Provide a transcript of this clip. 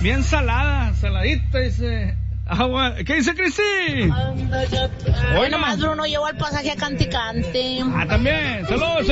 Bien salada, saladita, dice. Agua. ¿Qué dice Cristi? Hoy nomás Bruno llevó el pasaje a Canticante. También. Saludos.